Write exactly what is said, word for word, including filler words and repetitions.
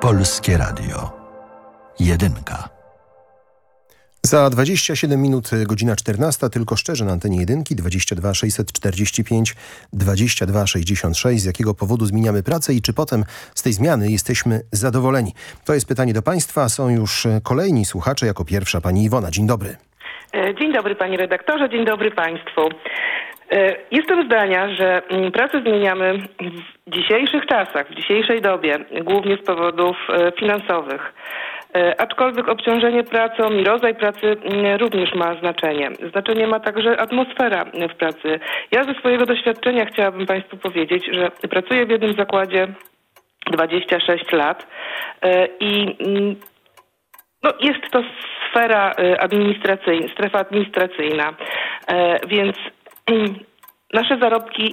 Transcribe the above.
Polskie Radio. Jedynka. Za dwadzieścia siedem minut, godzina czternasta, tylko szczerze na antenie jedynki, dwadzieścia dwa sześćset czterdzieści pięć dwadzieścia dwa sześćdziesiąt sześć. Z jakiego powodu zmieniamy pracę i czy potem z tej zmiany jesteśmy zadowoleni? To jest pytanie do Państwa. Są już kolejni słuchacze. Jako pierwsza pani Iwona. Dzień dobry. Dzień dobry panie redaktorze, dzień dobry państwu. Jestem zdania, że pracę zmieniamy w dzisiejszych czasach, w dzisiejszej dobie, głównie z powodów finansowych. Aczkolwiek obciążenie pracą i rodzaj pracy również ma znaczenie. Znaczenie ma także atmosfera w pracy. Ja ze swojego doświadczenia chciałabym państwu powiedzieć, że pracuję w jednym zakładzie dwadzieścia sześć lat i no, jest to sfera administracyjna, strefa administracyjna, więc nasze zarobki